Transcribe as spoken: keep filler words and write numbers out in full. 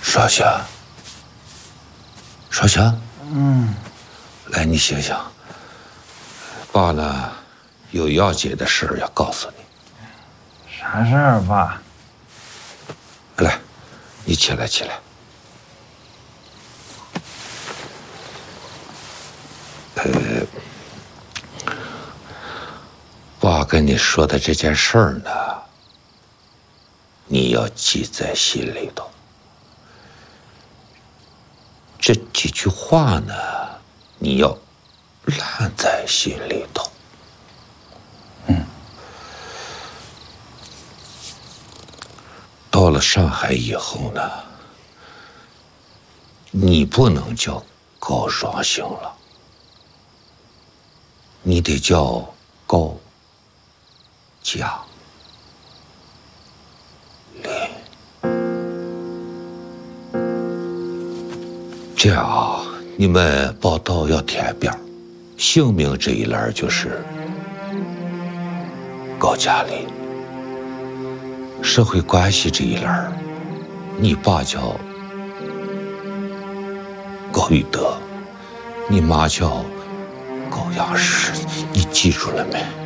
少侠，少侠， 嗯， 来，你醒醒。爸呢，有要紧的事要告诉你。 啥事儿，爸？ 来，你起来，起来。呃，爸跟你说的这件事儿呢，你要记在心里头。这几句话呢，你要烂在心里头。 嗯。 到了上海以后呢，你不能叫高双星了，你得叫高佳林。这样啊，你们报道要填表，姓名这一栏就是高佳林，社会关系这一栏，你爸叫高玉德，你妈叫高雅诗，你记住了没？